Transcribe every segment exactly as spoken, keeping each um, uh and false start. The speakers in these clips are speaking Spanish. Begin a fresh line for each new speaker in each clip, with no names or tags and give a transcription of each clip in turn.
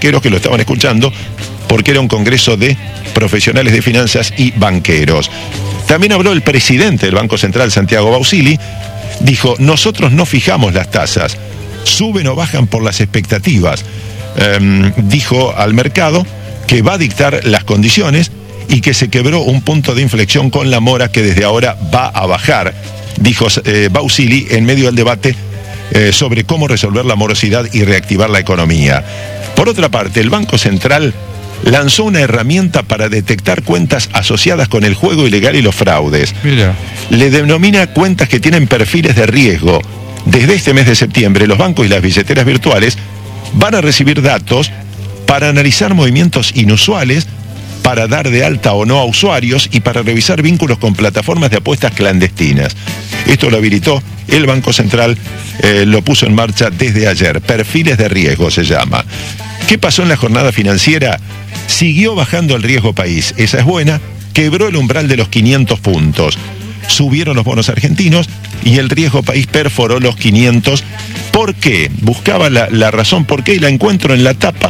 banqueros que lo estaban escuchando, porque era un congreso de profesionales de finanzas y banqueros. También habló el presidente del Banco Central, Santiago Bausili. Dijo: nosotros no fijamos las tasas, suben o bajan por las expectativas. Um, dijo al mercado que va a dictar las condiciones y que se quebró un punto de inflexión con la mora, que desde ahora va a bajar, dijo eh, Bausili en medio del debate eh, sobre cómo resolver la morosidad y reactivar la economía. Por otra parte, el Banco Central lanzó una herramienta para detectar cuentas asociadas con el juego ilegal y los fraudes. Mira. Le denomina cuentas que tienen perfiles de riesgo. Desde este mes de septiembre, los bancos y las billeteras virtuales van a recibir datos para analizar movimientos inusuales, para dar de alta o no a usuarios y para revisar vínculos con plataformas de apuestas clandestinas. Esto lo habilitó el Banco Central, eh, lo puso en marcha desde ayer. Perfiles de riesgo se llama. ¿Qué pasó en la jornada financiera? Siguió bajando el riesgo país, esa es buena, quebró el umbral de los quinientos puntos. Subieron los bonos argentinos y el riesgo país perforó los quinientos. ¿Por qué? Buscaba la, la razón por qué y la encuentro en la tapa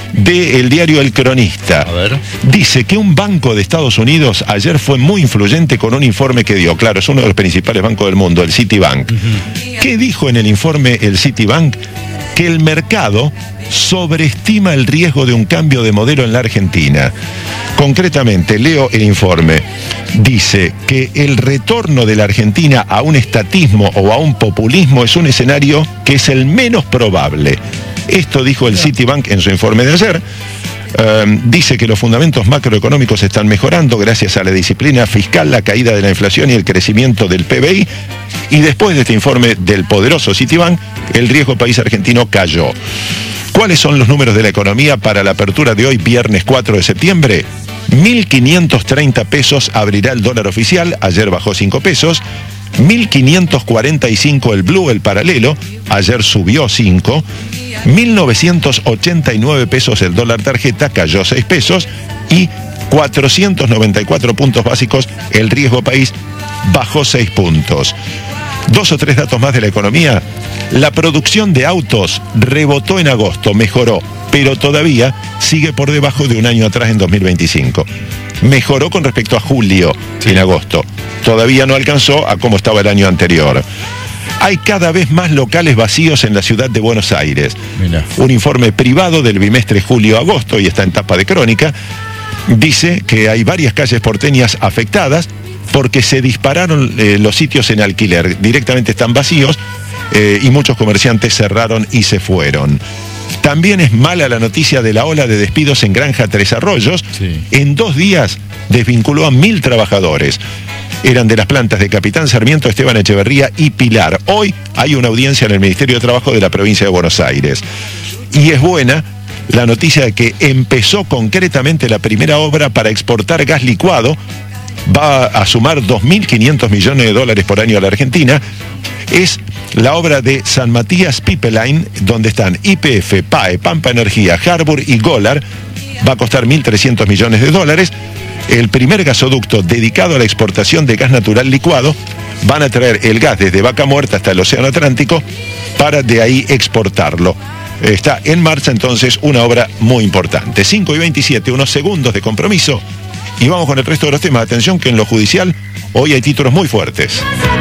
del diario El Cronista. A ver. Dice que un banco de Estados Unidos ayer fue muy influyente con un informe que dio. Claro, es uno de los principales bancos del mundo, el Citibank. Uh-huh. ¿Qué dijo en el informe el Citibank? Que el mercado sobreestima el riesgo de un cambio de modelo en la Argentina. Concretamente, leo el informe. Dice que el retorno de la Argentina a un estatismo o a un populismo es un escenario que es el menos probable. Esto dijo el Citibank en su informe de ayer. Um, dice que los fundamentos macroeconómicos están mejorando gracias a la disciplina fiscal, la caída de la inflación y el crecimiento del P B I. Y después de este informe del poderoso Citibank, el riesgo país argentino cayó. ¿Cuáles son los números de la economía para la apertura de hoy, viernes cuatro de septiembre? mil quinientos treinta pesos abrirá el dólar oficial, ayer bajó cinco pesos. mil quinientos cuarenta y cinco el blue, el paralelo, ayer subió cinco. mil novecientos ochenta y nueve pesos el dólar tarjeta, cayó seis pesos. Y cuatrocientos noventa y cuatro puntos básicos el riesgo país, bajó seis puntos. Dos o tres datos más de la economía. La producción de autos rebotó en agosto, mejoró, pero todavía sigue por debajo de un año atrás en dos mil veinticinco. Mejoró con respecto a julio, sí, en agosto. Todavía no alcanzó a cómo estaba el año anterior. Hay cada vez más locales vacíos en la ciudad de Buenos Aires. Mirá. Un informe privado del bimestre julio-agosto, y está en tapa de Crónica, dice que hay varias calles porteñas afectadas porque se dispararon eh, los sitios en alquiler. Directamente están vacíos eh, y muchos comerciantes cerraron y se fueron. También es mala la noticia de la ola de despidos en Granja Tres Arroyos. Sí. En dos días desvinculó a mil trabajadores. Eran de las plantas de Capitán Sarmiento, Esteban Echeverría y Pilar. Hoy hay una audiencia en el Ministerio de Trabajo de la provincia de Buenos Aires. Y es buena la noticia de que empezó concretamente la primera obra para exportar gas licuado. Va a sumar dos mil quinientos millones de dólares por año a la Argentina. Es la obra de San Matías Pipeline, donde están Y P F, P A E, Pampa Energía, Harbour y Golar. Va a costar mil trescientos millones de dólares. El primer gasoducto dedicado a la exportación de gas natural licuado. Van a traer el gas desde Vaca Muerta hasta el Océano Atlántico para de ahí exportarlo. Está en marcha entonces una obra muy importante. cinco y veintisiete, unos segundos de compromiso. Y vamos con el resto de los temas. Atención que en lo judicial hoy hay títulos muy fuertes.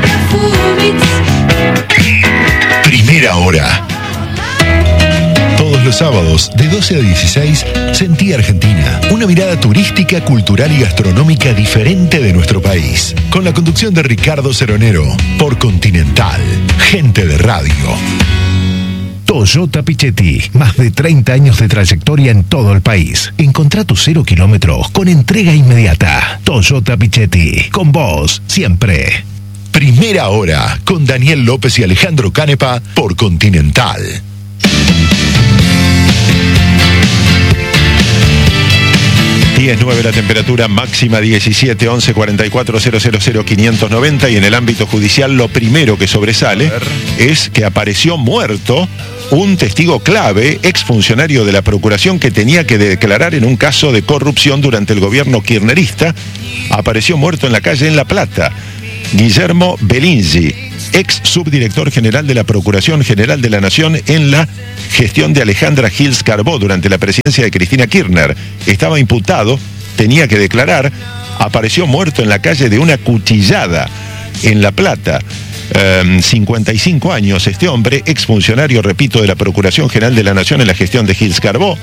Primera hora. Todos los sábados de doce a dieciséis, Sentí Argentina. Una mirada turística, cultural y gastronómica diferente de nuestro país. Con la conducción de Ricardo Ceronero por Continental. Gente de radio.
Toyota Pichetti, más de treinta años de trayectoria en todo el país. Encontrá tus cero kilómetros con entrega inmediata. Toyota Pichetti, con vos siempre.
Primera hora con Daniel López y Alejandro Canepa por Continental.
diez nueve la temperatura, máxima diecisiete, once cuarenta y cuatro cero cero cero quinientos noventa. Y en el ámbito judicial lo primero que sobresale es que apareció muerto un testigo clave, exfuncionario de la Procuración, que tenía que declarar en un caso de corrupción durante el gobierno kirchnerista. Apareció muerto en la calle en La Plata. Guillermo Belingi, ex subdirector general de la Procuración General de la Nación en la gestión de Alejandra Gils Carbó durante la presidencia de Cristina Kirchner. Estaba imputado, tenía que declarar, apareció muerto en la calle de una cuchillada en La Plata. Um, cincuenta y cinco años este hombre, exfuncionario, repito, de la Procuración General de la Nación en la gestión de Gils Carbó.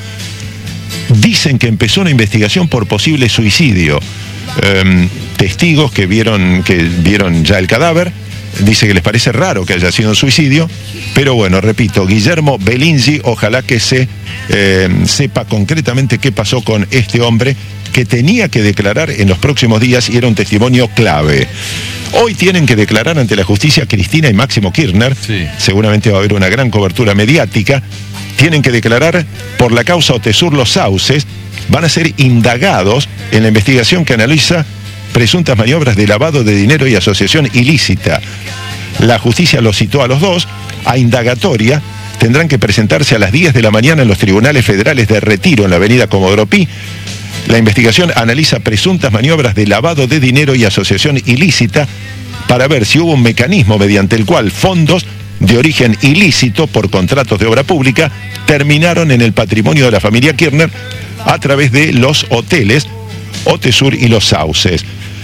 Dicen que empezó una investigación por posible suicidio. Um, testigos que vieron, que vieron ya el cadáver, dice que les parece raro que haya sido un suicidio, pero bueno, repito, Guillermo Belingi, ojalá que se eh, sepa concretamente qué pasó con este hombre que tenía que declarar en los próximos días y era un testimonio clave. Hoy tienen que declarar ante la justicia Cristina y Máximo Kirchner, sí. Seguramente va a haber una gran cobertura mediática. Tienen que declarar por la causa Otesur Los Sauces, van a ser indagados en la investigación que analiza presuntas maniobras de lavado de dinero y asociación ilícita. La justicia los citó a los dos a indagatoria. Tendrán que presentarse a las diez de la mañana en los tribunales federales de Retiro, en la avenida Comodoro Pi. La investigación analiza presuntas maniobras de lavado de dinero y asociación ilícita para ver si hubo un mecanismo mediante el cual fondos de origen ilícito por contratos de obra pública terminaron en el patrimonio de la familia Kirchner a través de los hoteles Otesur y Los Sauces.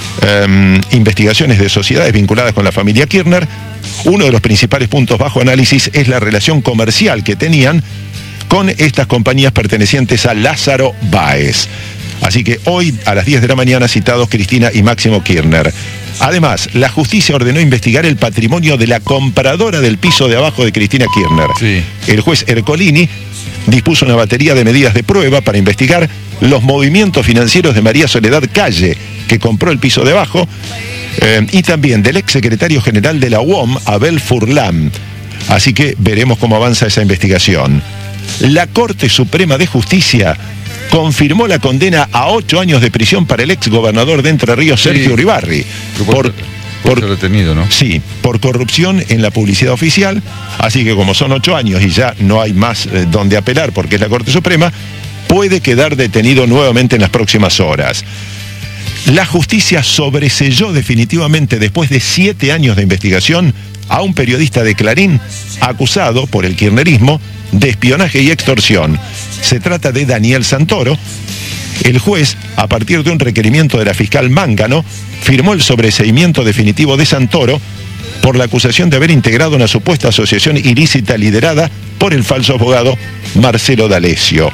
Um, investigaciones de sociedades vinculadas con la familia Kirchner. Uno de los principales puntos bajo análisis es la relación comercial que tenían con estas compañías pertenecientes a Lázaro Báez. Así que hoy a las diez de la mañana citados Cristina y Máximo Kirchner. Además, la justicia ordenó investigar el patrimonio de la compradora del piso de abajo de Cristina Kirchner. Sí. El juez Ercolini dispuso una batería de medidas de prueba para investigar los movimientos financieros de María Soledad Calle, que compró el piso de abajo, eh, y también del exsecretario general de la U O M, Abel Furlan. Así que veremos cómo avanza esa investigación. La Corte Suprema de Justicia confirmó la condena a ocho años de prisión para el ex gobernador de Entre Ríos, Sergio sí. Uribarri.
Por, por, por detenido, ¿no?
Sí, por corrupción en la publicidad oficial. Así que como son ocho años y ya no hay más eh, donde apelar porque es la Corte Suprema, puede quedar detenido nuevamente en las próximas horas. La justicia sobreselló definitivamente, después de siete años de investigación, a un periodista de Clarín acusado por el kirchnerismo de espionaje y extorsión. Se trata de Daniel Santoro. El juez, a partir de un requerimiento de la fiscal Mángano, firmó el sobreseimiento definitivo de Santoro por la acusación de haber integrado una supuesta asociación ilícita liderada por el falso abogado Marcelo D'Alessio.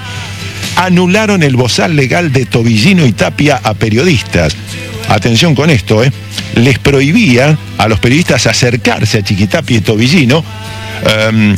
Anularon el bozal legal de Tobillino y Tapia a periodistas. Atención con esto, ¿eh? Les prohibía a los periodistas acercarse a Chiquitapia y Tobillino um,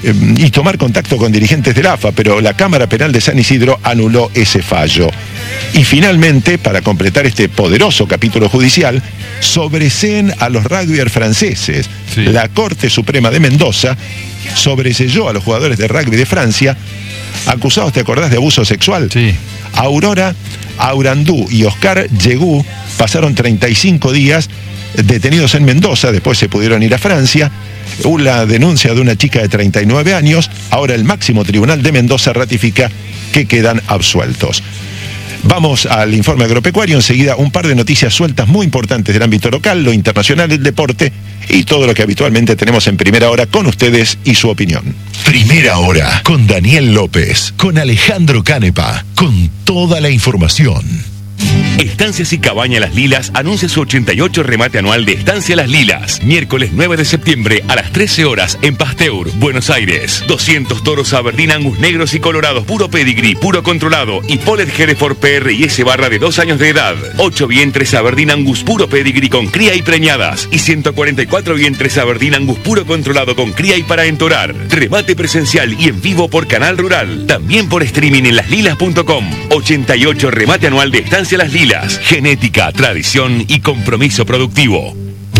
y tomar contacto con dirigentes del A F A, pero la Cámara Penal de San Isidro anuló ese fallo. Y finalmente, para completar este poderoso capítulo judicial, sobreseen a los rugbyers franceses. Sí. La Corte Suprema de Mendoza sobreseyó a los jugadores de rugby de Francia, acusados, ¿te acordás?, de abuso sexual. Sí. Aurora Aurandú y Oscar Yegú pasaron treinta y cinco días detenidos en Mendoza, después se pudieron ir a Francia. La denuncia de una chica de treinta y nueve años, ahora el máximo tribunal de Mendoza ratifica que quedan absueltos. Vamos al informe agropecuario, enseguida un par de noticias sueltas muy importantes del ámbito local, lo internacional, el deporte y todo lo que habitualmente tenemos en Primera Hora con ustedes y su opinión.
Primera Hora con Daniel López, con Alejandro Canepa, con toda la información.
Estancias y Cabaña Las Lilas anuncia su ochenta y ocho remate anual de Estancia Las Lilas. Miércoles nueve de septiembre a las trece horas en Pasteur, Buenos Aires. doscientos toros Aberdeen Angus negros y colorados, puro pedigree, puro controlado y Polet Hereford P R y S barra de dos años de edad. ocho vientres Aberdeen Angus puro pedigree con cría y preñadas. Y ciento cuarenta y cuatro vientres Aberdeen Angus puro controlado con cría y para entorar. Remate presencial y en vivo por Canal Rural. También por streaming en las lilas punto com. ochenta y ocho remate anual de Estancia Las Lilas. Genética, tradición y compromiso productivo.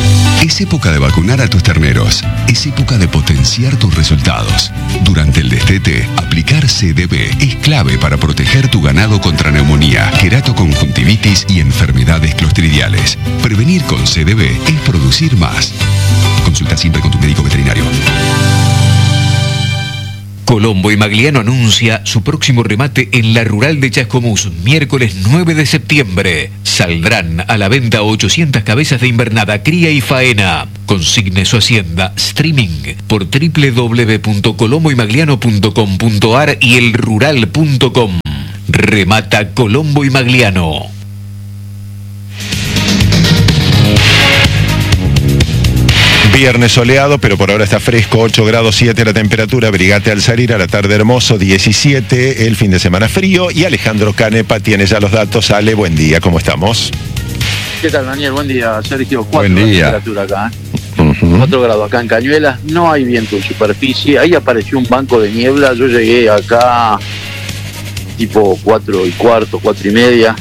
Es época de vacunar a tus terneros. Es época de potenciar tus resultados. Durante el destete, aplicar C D B es clave para proteger tu ganado contra neumonía, queratoconjuntivitis y enfermedades clostridiales. Prevenir con C D B es producir más. Consulta siempre con tu médico veterinario.
Colombo y Magliano anuncia su próximo remate en la Rural de Chascomús, miércoles nueve de septiembre. Saldrán a la venta ochocientas cabezas de invernada, cría y faena. Consigne su hacienda streaming por doble u doble u doble u punto colombo y magliano punto com punto a r y el rural punto com. Remata Colombo y Magliano.
Viernes soleado, pero por ahora está fresco, ocho grados siete la temperatura, abrigate al salir, a la tarde hermoso, diecisiete, el fin de semana frío, y Alejandro Canepa tiene ya los datos. Ale, buen día, ¿cómo estamos?
¿Qué tal, Daniel? Buen día, Sergio. cuatro
Buen día.
La temperatura acá, ¿eh? Uh-huh. cuatro grados acá en Cañuelas, no hay viento en superficie, ahí apareció un banco de niebla, yo llegué acá tipo cuatro y cuarto, cuatro y media,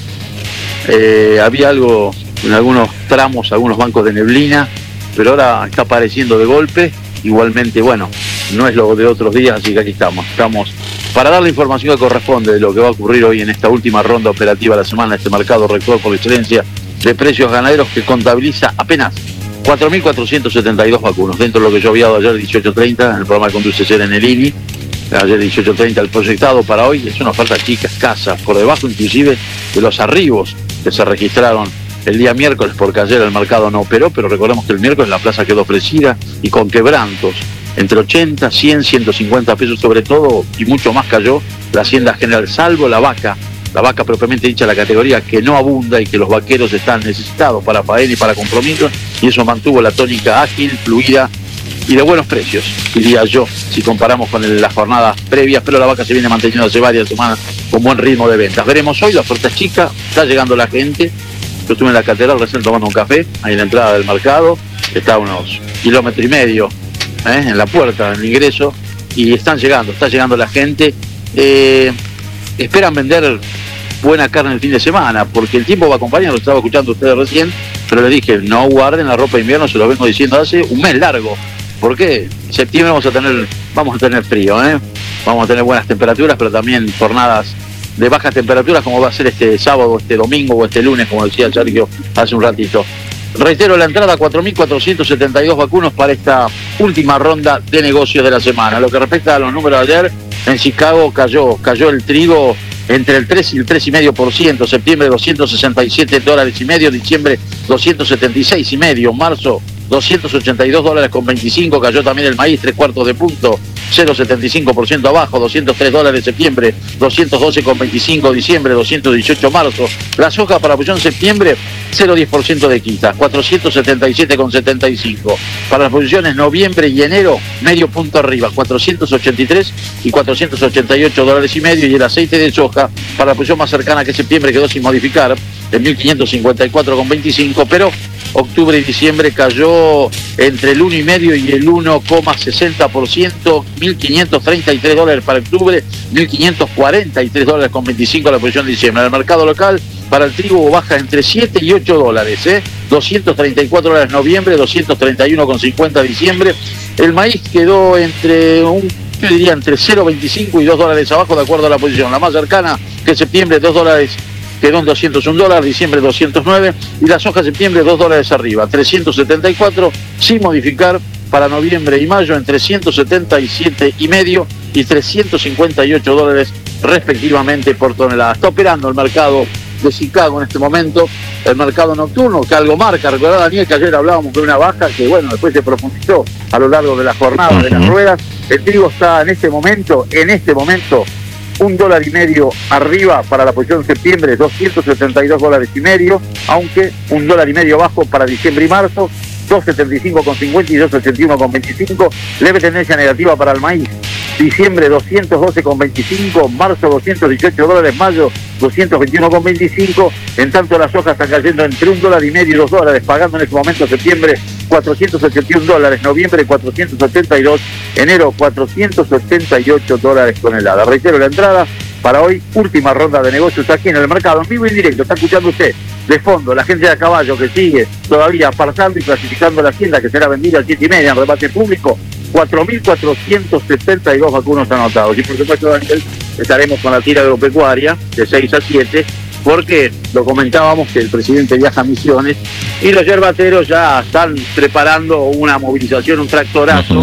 eh, había algo en algunos tramos, algunos bancos de neblina, pero ahora está apareciendo de golpe. Igualmente, bueno, no es lo de otros días, así que aquí estamos. Estamos para dar la información que corresponde de lo que va a ocurrir hoy en esta última ronda operativa de la semana, este mercado rector por excelencia de precios ganaderos que contabiliza apenas cuatro mil cuatrocientos setenta y dos vacunos, dentro de lo que yo había dado ayer dieciocho treinta, en el programa que conduce Ser en el I N I, ayer dieciocho treinta el proyectado para hoy, es una oferta chica, escasa, por debajo inclusive de los arribos que se registraron el día miércoles, porque ayer el mercado no operó, pero recordemos que el miércoles la plaza quedó ofrecida y con quebrantos entre ochenta, cien, ciento cincuenta pesos sobre todo, y mucho más cayó la hacienda general, salvo la vaca, la vaca propiamente dicha, la categoría que no abunda y que los vaqueros están necesitados para faena y para compromisos, y eso mantuvo la tónica ágil, fluida y de buenos precios, diría yo, si comparamos con el, las jornadas previas, pero la vaca se viene manteniendo hace varias semanas con buen ritmo de ventas. Veremos hoy, la oferta es chica, está llegando la gente. Yo estuve en la catedral recién tomando un café, ahí en la entrada del mercado, está a unos kilómetros y medio, ¿eh? en la puerta, en el ingreso, y están llegando, está llegando la gente. Eh, esperan vender buena carne el fin de semana, porque el tiempo va a acompañar, lo estaba escuchando ustedes recién, pero les dije, no guarden la ropa de invierno, se lo vengo diciendo hace un mes largo. ¿Por qué? En septiembre vamos a tener, vamos a tener frío, ¿eh? Vamos a tener buenas temperaturas, pero también jornadas de bajas temperaturas, como va a ser este sábado, este domingo o este lunes, como decía Sergio hace un ratito. Reitero la entrada, cuatro mil cuatrocientos setenta y dos vacunos para esta última ronda de negocios de la semana. Lo que respecta a los números de ayer, en Chicago cayó, cayó el trigo entre el tres y el tres coma cinco por ciento, septiembre doscientos sesenta y siete dólares y medio, diciembre doscientos setenta y seis y medio, marzo doscientos ochenta y dos dólares con veinticinco, cayó también el maíz tres cuartos de punto, cero coma setenta y cinco por ciento abajo, doscientos tres dólares septiembre, doscientos doce con veinticinco diciembre, doscientos dieciocho marzo. La soja para producción septiembre, cero coma diez por ciento de quita, cuatrocientos setenta y siete con setenta y cinco. Para las producciones noviembre y enero, medio punto arriba, cuatrocientos ochenta y tres y cuatrocientos ochenta y ocho dólares y medio. Y el aceite de soja para la producción más cercana, que septiembre quedó sin modificar, en mil quinientos cincuenta y cuatro con veinticinco, pero octubre y diciembre cayó entre el uno coma cinco y el uno coma sesenta por ciento, mil quinientos treinta y tres dólares para octubre, mil quinientos cuarenta y tres dólares con veinticinco la posición de diciembre. En el mercado local, para el trigo baja entre siete y ocho dólares, ¿eh? doscientos treinta y cuatro dólares noviembre, doscientos treinta y uno con cincuenta diciembre. El maíz quedó entre un, yo diría entre cero coma veinticinco y dos dólares abajo, de acuerdo a la posición. La más cercana, que septiembre, dos dólares, quedó en doscientos un dólares, diciembre doscientos nueve, y la soja septiembre dos dólares arriba, trescientos setenta y cuatro, sin modificar para noviembre y mayo en trescientos setenta y siete y medio y trescientos cincuenta y ocho dólares respectivamente por tonelada. Está operando el mercado de Chicago en este momento, el mercado nocturno, que algo marca. Recordá, Daniel, que ayer hablábamos de una baja que, bueno, después se profundizó a lo largo de la jornada, uh-huh. de las ruedas. El trigo está en este momento, en este momento, un dólar y medio arriba para la posición de septiembre, doscientos setenta y dos dólares y medio, aunque un dólar y medio abajo para diciembre y marzo, doscientos setenta y cinco con cincuenta y doscientos ochenta y uno con veinticinco, leve tendencia negativa para el maíz, diciembre doscientos doce con veinticinco, marzo doscientos dieciocho dólares, mayo doscientos veintiuno con veinticinco, en tanto la soja está cayendo entre un dólar y medio y dos dólares, pagando en este momento septiembre cuatrocientos ochenta y un dólares, noviembre cuatrocientos ochenta y dos, enero cuatrocientos ochenta y ocho dólares tonelada. Reitero la entrada para hoy, última ronda de negocios aquí en el mercado, en vivo y en directo. Está escuchando usted de fondo la gente de a caballo que sigue todavía apartando y clasificando la hacienda, que será vendida a siete y media en rebate público. cuatro mil cuatrocientos setenta y dos vacunos anotados. Y por supuesto, Daniel, estaremos con la tira agropecuaria de seis a siete, porque lo comentábamos que el presidente viaja a Misiones y los yerbateros ya están preparando una movilización, un tractorazo, uh-huh.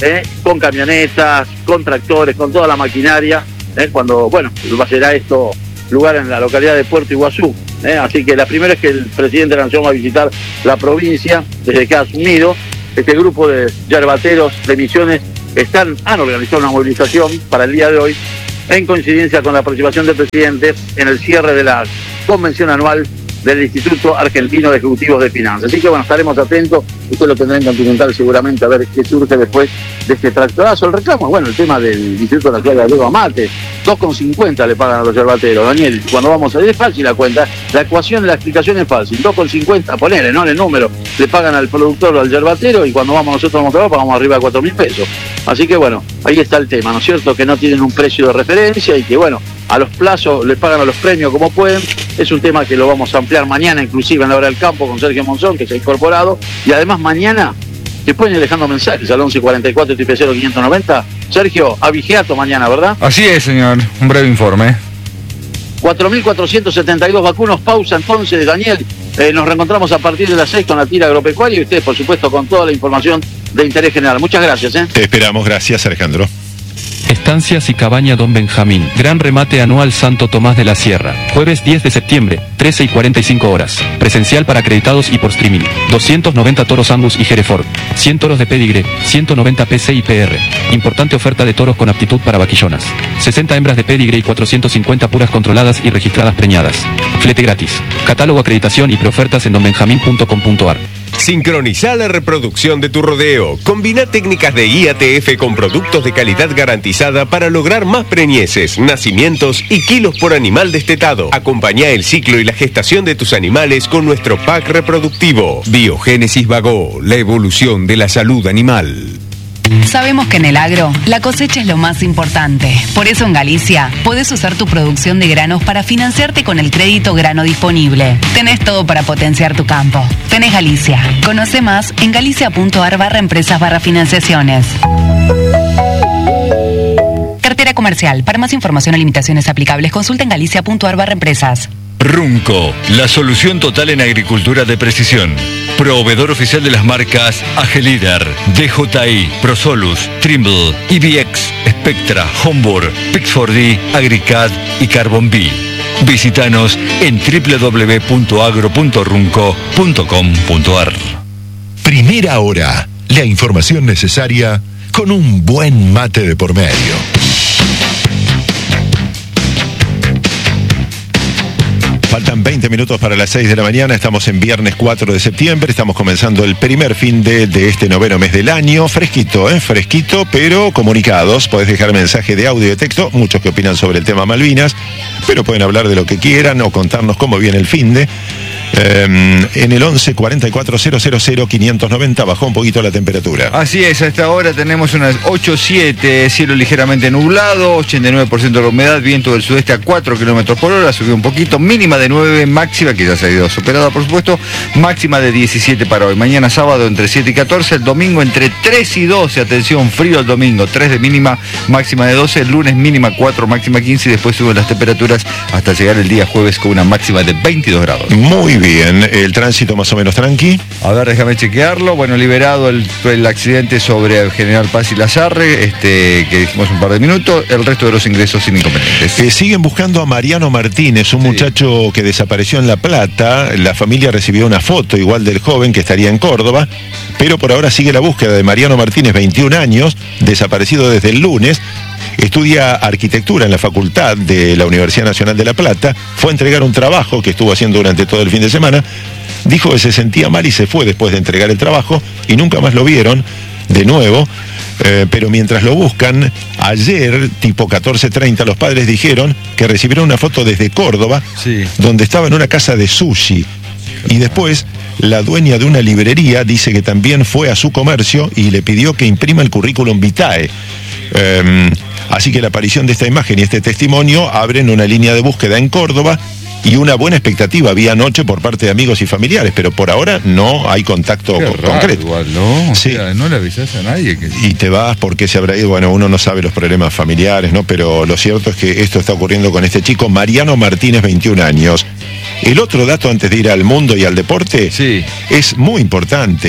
¿eh? Con camionetas, con tractores, con toda la maquinaria, ¿eh? Cuando, bueno, será esto lugar en la localidad de Puerto Iguazú, ¿eh? Así que la primera es que el presidente de la Nación va a visitar la provincia desde que ha asumido. Este grupo de yerbateros de Misiones están, han organizado una movilización para el día de hoy en coincidencia con la participación del presidente en el cierre de la convención anual del Instituto Argentino de Ejecutivos de Finanzas. Así que bueno, estaremos atentos, usted lo tendrá en Continental seguramente a ver qué surge después de este tractorazo. El reclamo, bueno, el tema del Instituto Nacional de Agua Mate, dos con cincuenta le pagan a los yerbateros, Daniel, cuando vamos a ver, es fácil la cuenta, la ecuación, la explicación es fácil, dos con cincuenta, ponele, ¿no? En el número, le pagan al productor o al yerbatero y cuando vamos nosotros a Montevideo pagamos arriba de cuatro mil pesos. Así que bueno, ahí está el tema, ¿no es cierto? Que no tienen un precio de referencia y que bueno, a los plazos les pagan a los premios como pueden. Es un tema que lo vamos a ampliar mañana, inclusive en la hora del campo con Sergio Monzón, que se ha incorporado. Y además mañana te pueden ir dejando mensajes al once cuarenta y cuatro triple cero quinientos noventa. Sergio, a Vigiato mañana, ¿verdad?
Así es, señor. Un breve informe.
cuatro mil cuatrocientos setenta y dos vacunos. Pausa entonces, Daniel. Eh, nos reencontramos a partir de las seis con la tira agropecuaria y ustedes, por supuesto, con toda la información de interés general. Muchas gracias. ¿eh?
Te esperamos. Gracias, Alejandro.
Estancias y Cabaña Don Benjamín. Gran remate anual Santo Tomás de la Sierra. Jueves diez de septiembre, trece y cuarenta y cinco horas. Presencial para acreditados y por streaming. doscientos noventa toros Angus y Hereford. cien toros de pedigre, ciento noventa P C y P R. Importante oferta de toros con aptitud para vaquillonas. sesenta hembras de pedigre y cuatrocientos cincuenta puras controladas y registradas preñadas. Flete gratis. Catálogo, acreditación y preofertas en don benjamín punto com punto ar.
Sincroniza la reproducción de tu rodeo. Combina técnicas de I A T F con productos de calidad garantizada para lograr más preñeces, nacimientos y kilos por animal destetado. Acompañá el ciclo y la gestación de tus animales con nuestro pack reproductivo. Biogénesis Vago, la evolución de la salud animal.
Sabemos que en el agro, la cosecha es lo más importante. Por eso en Galicia, podés usar tu producción de granos para financiarte con el crédito grano disponible. Tenés todo para potenciar tu campo. Tenés Galicia. Conoce más en galicia.ar barra empresas barra financiaciones. Cartera comercial. Para más información o limitaciones aplicables, consulta en galicia.ar barra empresas.
Runco, la solución total en agricultura de precisión. Proveedor oficial de las marcas Agelíder, D J I, Prosolus, Trimble, E B X, Spectra, Homburg, Pixford D, Agricad y Carbon B. Visítanos en doble u doble u doble u punto agro punto runco punto com punto ar.
Primera hora, la información necesaria con un buen mate de por medio.
Faltan veinte minutos para las seis de la mañana, estamos en viernes cuatro de septiembre, estamos comenzando el primer fin de, de este noveno mes del año, fresquito, ¿eh? Fresquito, pero comunicados, podés dejar mensaje de audio y de texto, muchos que opinan sobre el tema Malvinas, pero pueden hablar de lo que quieran o contarnos cómo viene el fin de. Eh, en el once cuarenta y cuatro cero cero cero quinientos noventa bajó un poquito la temperatura.
Así es, a esta hora tenemos unas ocho siete, cielo ligeramente nublado, ochenta y nueve por ciento de la humedad, viento del sudeste a cuatro kilómetros por hora, subió un poquito, mínima de nueve, máxima, que ya se ha ido superada por supuesto, máxima de diecisiete para hoy. Mañana sábado entre siete y catorce, el domingo entre tres y doce, atención, frío el domingo, tres de mínima, máxima de doce, el lunes mínima cuatro, máxima quince y después suben las temperaturas hasta llegar el día jueves con una máxima de veintidós grados.
Muy bien, el tránsito más o menos tranqui.
A ver, déjame chequearlo. Bueno, liberado el, el accidente sobre General Paz y Lazarre, este, que dijimos un par de minutos, el resto de los ingresos sin inconvenientes.
Eh, siguen buscando a Mariano Martínez, un sí. muchacho que desapareció en La Plata. La familia recibió una foto igual del joven que estaría en Córdoba, pero por ahora sigue la búsqueda de Mariano Martínez, veintiún años, desaparecido desde el lunes. Estudia arquitectura en la Facultad de la Universidad Nacional de La Plata, fue a entregar un trabajo que estuvo haciendo durante todo el fin de semana, dijo que se sentía mal y se fue después de entregar el trabajo y nunca más lo vieron de nuevo, eh, pero mientras lo buscan, ayer, tipo catorce treinta, los padres dijeron que recibieron una foto desde Córdoba, sí. donde estaba en una casa de sushi, y después la dueña de una librería dice que también fue a su comercio y le pidió que imprima el currículum vitae. Eh, así que la aparición de esta imagen y este testimonio abren una línea de búsqueda en Córdoba y una buena expectativa vía noche por parte de amigos y familiares, pero por ahora no hay contacto
Qué
co-
raro,
concreto.
Igual, ¿no? O
Sí.
sea, no le avisás a nadie. Que...
Y te vas porque se habrá ido, bueno, uno no sabe los problemas familiares, ¿no? Pero lo cierto es que esto está ocurriendo con este chico, Mariano Martínez, veintiún años. El otro dato antes de ir al mundo y al deporte
sí.
es muy importante.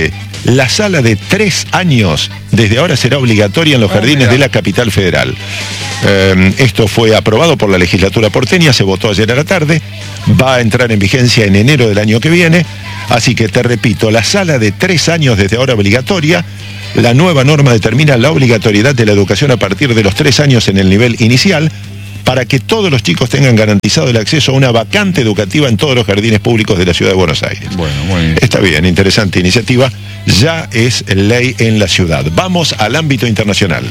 La sala de tres años desde ahora será obligatoria en los jardines de la capital federal. Eh, esto fue aprobado por la legislatura porteña, se votó ayer a la tarde, va a entrar en vigencia en enero del año que viene, así que te repito, la sala de tres años desde ahora obligatoria. La nueva norma determina la obligatoriedad de la educación a partir de los tres años en el nivel inicial, para que todos los chicos tengan garantizado el acceso a una vacante educativa en todos los jardines públicos de la ciudad de Buenos Aires.
Bueno, muy bien.
Está bien, interesante iniciativa. Ya es ley en la ciudad. Vamos al ámbito internacional.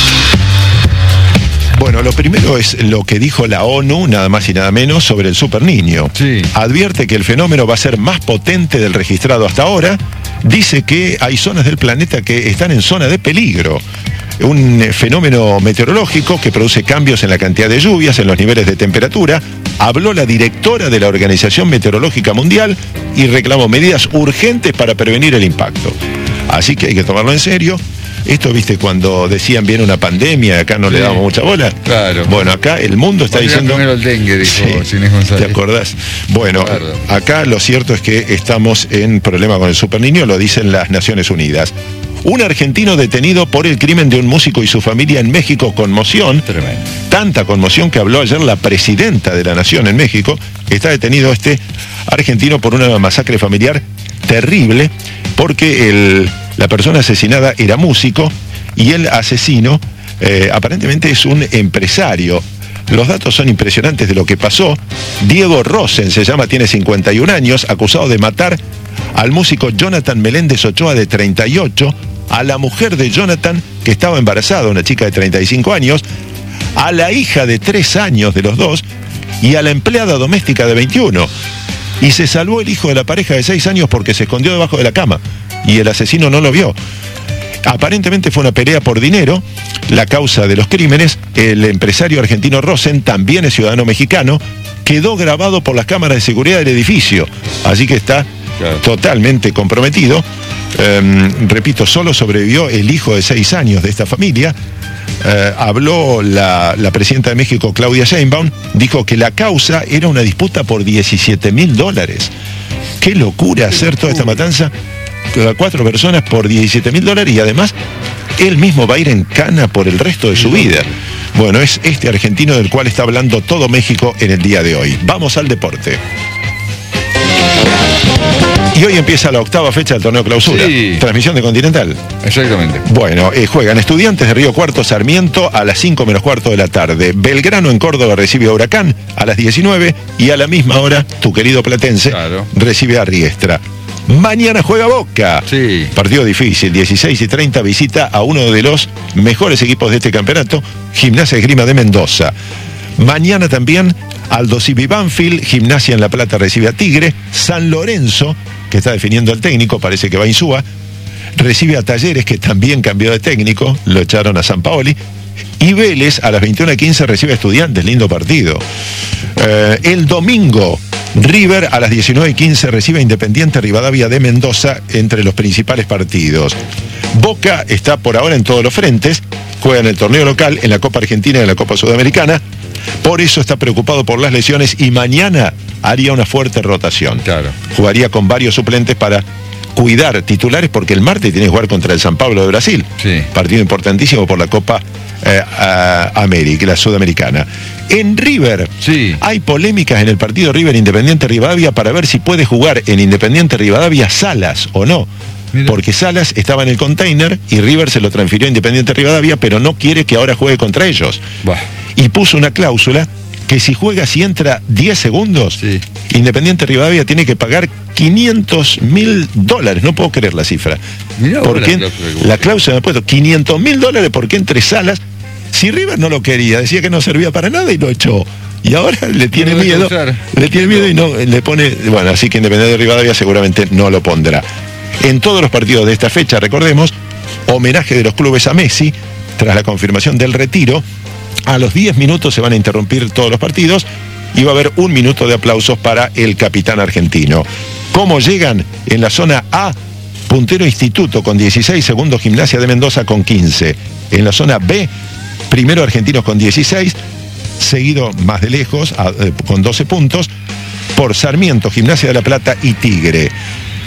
Bueno, lo primero es lo que dijo la ONU, nada más y nada menos, sobre el superniño.
Sí.
Advierte que el fenómeno va a ser más potente del registrado hasta ahora. Dice que hay zonas del planeta que están en zona de peligro. Un fenómeno meteorológico que produce cambios en la cantidad de lluvias, en los niveles de temperatura. Habló la directora de la Organización Meteorológica Mundial y reclamó medidas urgentes para prevenir el impacto. Así que hay que tomarlo en serio. Esto, viste, cuando decían viene una pandemia, acá no sí. le damos mucha bola.
Claro.
Bueno, acá el mundo está diciendo...
Primero el dengue, dijo
sí,
Ginés González.
¿Te acordás? Bueno, claro. Acá lo cierto es que estamos en problema con el superniño, lo dicen las Naciones Unidas. Un argentino detenido por el crimen de un músico y su familia en México, conmoción. Tremendo. Tanta conmoción que habló ayer la presidenta de la Nación en México. Está detenido este argentino por una masacre familiar terrible, porque el, la persona asesinada era músico y el asesino eh, aparentemente es un empresario. Los datos son impresionantes de lo que pasó. Diego Rosen se llama, tiene cincuenta y un años, acusado de matar al músico Jonathan Meléndez Ochoa, de treinta y ocho, a la mujer de Jonathan, que estaba embarazada, una chica de treinta y cinco años, a la hija de tres años de los dos y a la empleada doméstica de veintiuno. Y se salvó el hijo de la pareja de seis años porque se escondió debajo de la cama y el asesino no lo vio. Aparentemente fue una pelea por dinero, la causa de los crímenes. El empresario argentino Rosen, también es ciudadano mexicano, quedó grabado por las cámaras de seguridad del edificio, así que está claro. totalmente comprometido. Eh, repito, solo sobrevivió el hijo de seis años de esta familia. Eh, habló la, la presidenta de México, Claudia Sheinbaum, dijo que la causa era una disputa por diecisiete mil dólares. Qué locura hacer toda esta matanza a cuatro personas por diecisiete mil dólares, y además él mismo va a ir en cana por el resto de su vida. Bueno, es este argentino del cual está hablando todo México en el día de hoy. Vamos al deporte. Y hoy empieza la octava fecha del torneo Clausura. Sí. Transmisión de Continental.
Exactamente.
Bueno, eh, juegan Estudiantes de Río Cuarto Sarmiento a las cinco menos cuarto de la tarde. Belgrano en Córdoba recibe a Huracán a las diecinueve, y a la misma hora tu querido Platense claro. recibe a Riestra. Mañana juega Boca.
Sí.
Partido difícil, dieciséis y treinta, visita a uno de los mejores equipos de este campeonato, Gimnasia Esgrima de Mendoza. Mañana también Aldo Civi Banfield, Gimnasia en La Plata recibe a Tigre. San Lorenzo, que está definiendo al técnico, parece que va a Insúa, recibe a Talleres, que también cambió de técnico, lo echaron a San Paoli. Y Vélez a las veintiuna quince recibe a Estudiantes, lindo partido. Eh, el domingo, River a las diecinueve quince recibe a Independiente Rivadavia de Mendoza, entre los principales partidos. Boca está por ahora en todos los frentes, juega en el torneo local, en la Copa Argentina y en la Copa Sudamericana. Por eso está preocupado por las lesiones y mañana haría una fuerte rotación. Claro. Jugaría con varios suplentes para cuidar titulares, porque el martes tiene que jugar contra el San Pablo de Brasil.
Sí.
Partido importantísimo por la Copa eh, América, la Sudamericana. En River, sí. hay polémicas en el partido River Independiente Rivadavia para ver si puede jugar en Independiente Rivadavia Salas o no. Mira. Porque Salas estaba en el container y River se lo transfirió a Independiente Rivadavia, pero no quiere que ahora juegue contra ellos. Bah. Y puso una cláusula que si juega, si entra diez segundos, sí. Independiente Rivadavia tiene que pagar quinientos mil dólares. No puedo creer la cifra.
Mirá,
porque la cláusula, la cláusula me ha puesto quinientos mil dólares porque entre Salas. Si River no lo quería, decía que no servía para nada y lo echó. Y ahora le tiene no miedo, le tiene miedo y no le pone. Bueno, así que Independiente Rivadavia seguramente no lo pondrá. En todos los partidos de esta fecha, recordemos, homenaje de los clubes a Messi, tras la confirmación del retiro. A los diez minutos se van a interrumpir todos los partidos y va a haber un minuto de aplausos para el capitán argentino. ¿Cómo llegan? En la zona A, puntero Instituto con dieciséis, segundo Gimnasia de Mendoza con quince. En la zona B, primero Argentinos con dieciséis, seguido más de lejos, a, eh, con doce puntos, por Sarmiento, Gimnasia de La Plata y Tigre.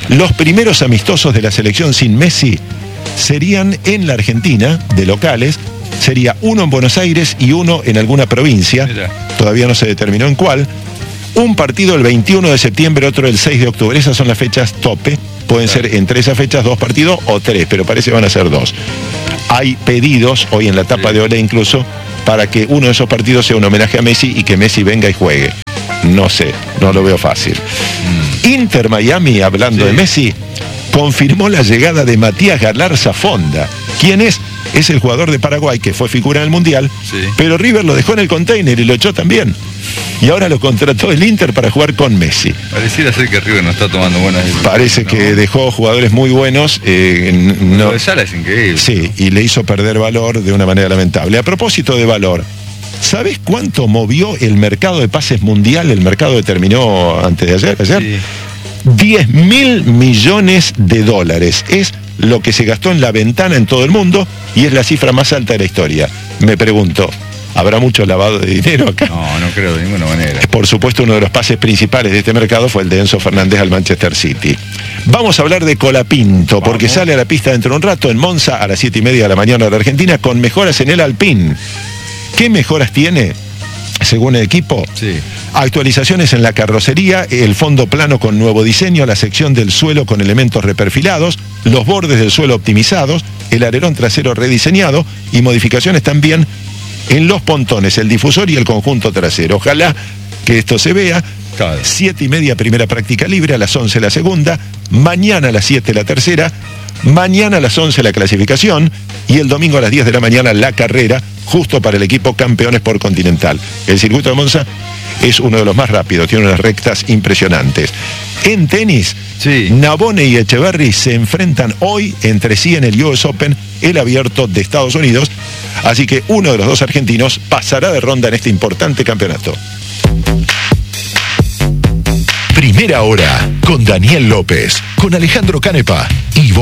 Los primeros amistosos de la selección sin Messi serían en la Argentina, de locales. Sería uno en Buenos Aires y uno en alguna provincia. Mira. Todavía no se determinó en cuál. Un partido el veintiuno de septiembre, otro el seis de octubre. Esas son las fechas tope. Pueden claro. ser entre esas fechas dos partidos o tres, pero parece que van a ser dos. Hay pedidos, hoy en la etapa sí. de Olé incluso, para que uno de esos partidos sea un homenaje a Messi y que Messi venga y juegue. No sé, no lo veo fácil. Mm. Inter Miami, hablando sí. de Messi, confirmó la llegada de Matías Galarza Fonda. ¿Quién es? Es el jugador de Paraguay que fue figura en el Mundial, sí. pero River lo dejó en el container y lo echó también. Y ahora lo contrató el Inter para jugar con Messi.
Pareciera ser que River no está tomando buenas decisiones.
Parece ¿no? que dejó jugadores muy buenos. Eh, no,
lo de Sala es increíble.
Sí, y le hizo perder valor de una manera lamentable. A propósito de valor, ¿sabés cuánto movió el mercado de pases mundial? El mercado que terminó antes de ayer. ayer. Sí. diez mil millones de dólares. Es lo que se gastó en la ventana en todo el mundo y es la cifra más alta de la historia. Me pregunto, ¿habrá mucho lavado de dinero acá?
No, no creo de ninguna manera.
Por supuesto, uno de los pases principales de este mercado fue el de Enzo Fernández al Manchester City. Vamos a hablar de Colapinto, Vamos. porque sale a la pista dentro de un rato en Monza a las siete y media de la mañana de la Argentina con mejoras en el Alpine. ¿Qué mejoras tiene? Según el equipo, sí. actualizaciones en la carrocería, el fondo plano con nuevo diseño, la sección del suelo con elementos reperfilados, los bordes del suelo optimizados, el alerón trasero rediseñado y modificaciones también en los pontones, el difusor y el conjunto trasero. Ojalá que esto se vea. Claro. Siete y media primera práctica libre, a las once la segunda, mañana a las siete la tercera, mañana a las once la clasificación y el domingo a las diez de la mañana la carrera, justo para el equipo campeones por Continental. El circuito de Monza es uno de los más rápidos, tiene unas rectas impresionantes. En tenis, sí. Navone y Echeverry se enfrentan hoy entre sí en el U S Open, el abierto de Estados Unidos, así que uno de los dos argentinos pasará de ronda en este importante campeonato.
Primera hora con Daniel López, con Alejandro Canepa y vos.